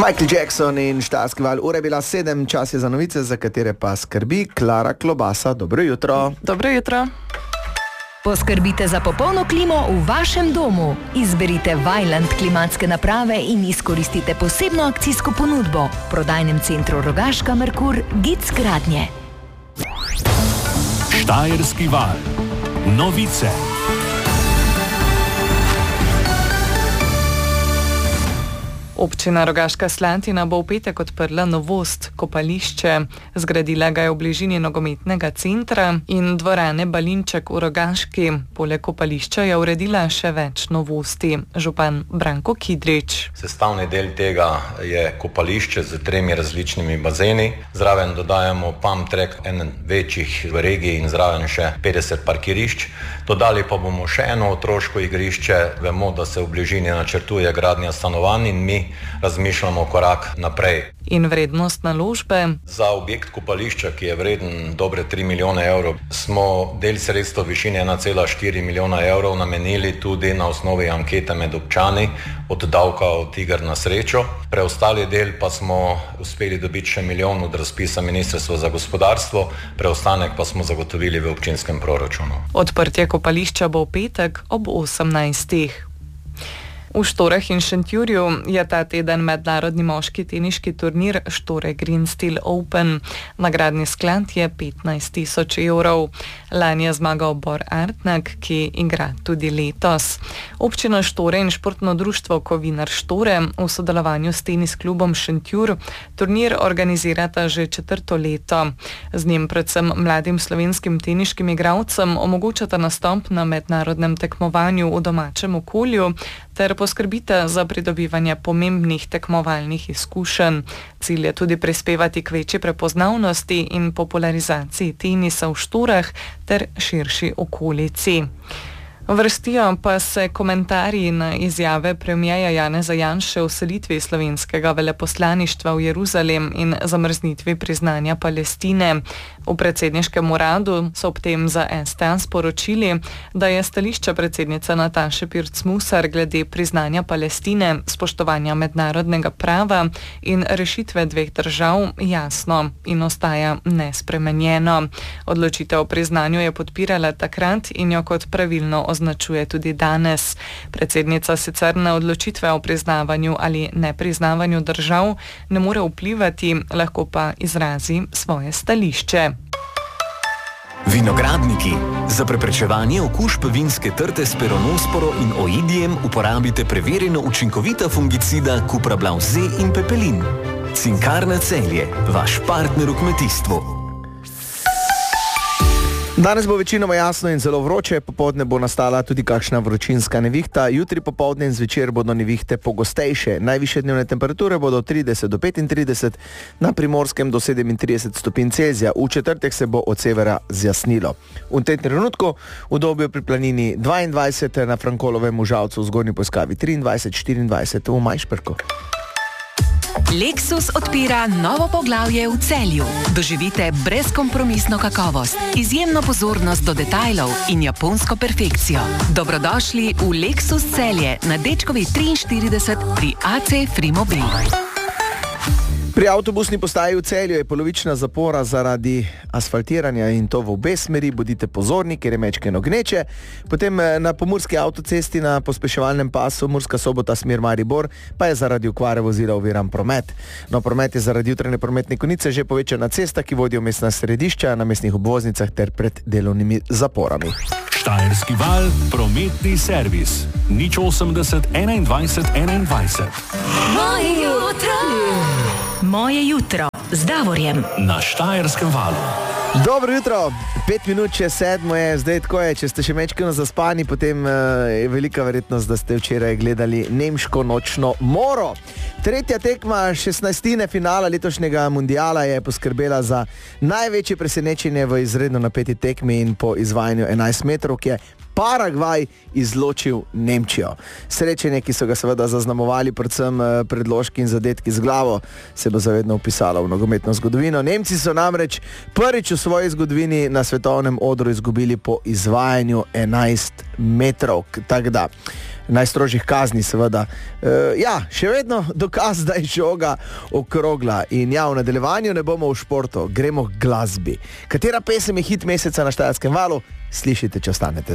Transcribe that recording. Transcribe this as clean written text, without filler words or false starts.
Michael Jackson in Štajerski val. Ura je bila 7, čas je za novice, za katere pa skrbi Klara Klobasa. Dobro jutro. Dobro jutro. Poskrbite za popolno klimo v vašem domu. Izberite Vaillant klimatske naprave in izkoristite posebno akcijsko ponudbo. V prodajnem centru Rogaška Merkur Gic Gradnje. Štajerski val. Novice. Občina Rogaška Slatina bo v petek odprla novost, kopališče. Zgradila ga je v bližini nogometnega centra in dvorane Balinček v Rogaški. Poleg kopališča je uredila še več novosti. Župan Branko Kidrič. Sestavni del tega je kopališče z 3 različnimi bazeni. Zraven dodajamo pump track, eden večjih v regiji, in zraven še 50 parkirišč. Dodali pa bomo še eno otroško igrišče. Vemo, da se v bližini načrtuje gradnja stanovanj in mi razmišljamo korak naprej. In vrednost naložbe? Za objekt kopališča, ki je vreden dobre 3 milijone evrov, smo del sredstev v višini 1,4 milijona evrov namenili tudi na osnovi ankete med občani od davka od iger na srečo. Preostali del pa smo uspeli dobiti še milijon od razpisa Ministrstva za gospodarstvo, preostanek pa smo zagotovili v občinskem proračunu. Odprtje kopališča bo v petek ob 18. V Štorah in Šentjurju je ta teden mednarodni moški teniški turnir Štore Green Steel Open. Nagradni sklad je 15.000 evrov. Lani je zmagal Bor Artnak, ki igra tudi letos. Občina Štore in športno društvo Kovinar Štore v sodelovanju s tenis klubom Šentjur turnir organizirata že 4. leto. Z njim predvsem mladim slovenskim teniškim igralcem omogočata nastop na mednarodnem tekmovanju v domačem okolju ter poskrbite za pridobivanje pomembnih tekmovalnih izkušenj. Cilj je tudi prispevati k večji prepoznavnosti in popularizaciji tenisa v Štorah ter širši okolici. Vrstijo pa se komentarji na izjave premierja Janeza Janše o selitvi slovenskega veleposlaništva v Jeruzalem in zamrznitvi priznanja Palestine. V predsedniškem uradu so ob tem za STA sporočili, da je stališče predsednice Nataše Pirc-Musar glede priznanja Palestine, spoštovanja mednarodnega prava in rešitve dveh držav jasno in ostaja nespremenjeno. Odločitev o priznanju je podpirala takrat in jo kot pravilno označuje tudi danes. Predsednica sicer na odločitve o priznavanju ali nepriznavanju držav ne more vplivati, lahko pa izrazi svoje stališče. Vinogradniki. Za preprečevanje okužb vinske trte s peronosporo in oidijem uporabite preverjeno učinkovita fungicida Cuprablav Z in Pepelin. Cinkarna Celje, vaš partner v kmetijstvu. Danes bo večinoma jasno in zelo vroče, popoldne bo nastala tudi kakšna vročinska nevihta, jutri popoldne in zvečer bodo nevihte pogostejše. Najvišje dnevne temperature bodo 30 do 35, na Primorskem do 37 stopinj Celzija. V četrtek se bo od severa zjasnilo. V tem trenutku v Dobju pri planini 22, na Frankolovem v Žalcu v Zgornji Poskavi 23, 24 v Majšperku. Lexus odpira novo poglavje v Celju. Doživite brezkompromisno kakovost, izjemno pozornost do detajlov in japonsko perfekcijo. Dobrodošli v Lexus Celje na Dečkovi 43 pri AC Frimobil. Pri avtobusni postaji v Celju je polovična zapora zaradi asfaltiranja in to v obe smeri. Bodite pozorni, ker je mečkeno gneče. Potem na pomurski avtocesti na pospeševalnem pasu Murska Sobota smer Maribor pa je zaradi okvare vozila oviran promet. No, promet je zaradi jutranje prometne konice že povečana cesta, ki vodijo mestna središča, na mestnih obvoznicah ter pred delovnimi zaporami. Štajerski val, prometni servis. 080 21 21. Moje jutro z Davorjem Na Štajerskem valu. Dobro jutro, 5 minut čez 7 je, zdaj tako je, če ste še mečkeno zaspani, potem je velika verjetnost, da ste včeraj gledali nemško nočno moro. Tretja tekma 16. finala letošnjega mundiala je poskrbela za največje presenečenje v izredno napeti tekmi in po izvajanju 11 metrov, ki je Paragvaj izločil Nemčijo. Srečanje, ki so ga seveda zaznamovali predvsem predložki in zadetki z glavo, se bo zavedno upisalo v nogometno zgodovino. Nemci so namreč prvič v svoji zgodovini na svetovnem odru izgubili po izvajanju 11 metrov. Tako da, najstrožjih kazni seveda. Še vedno dokaz, da je žoga okrogla. In v nadaljevanju ne bomo v športu, gremo k glasbi. Katera pesem je hit meseca na Štajerskem valu? Slišite, če ostanete.